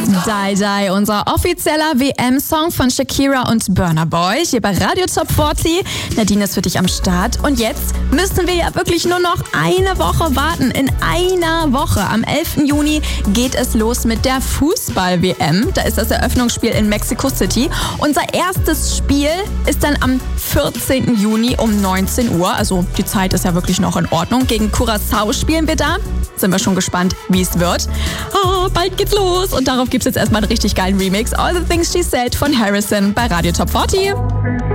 Die Die, unser offizieller WM-Song von Shakira und Burna Boy, hier bei Radio Top 40. Nadine ist für dich am Start. Und jetzt müssen wir ja wirklich nur noch eine Woche warten. In einer Woche, am 11. Juni, geht es los mit der Fußball-WM. Da ist das Eröffnungsspiel in Mexico City. Unser erstes Spiel ist dann am 14. Juni um 19 Uhr. Also die Zeit ist ja wirklich noch in Ordnung. Gegen Curaçao spielen wir da. Sind wir schon gespannt, wie es wird. Bald geht's los. Und darauf gibt's jetzt erstmal einen richtig geilen Remix. All the Things She Said von Harrison bei Radio Top 40.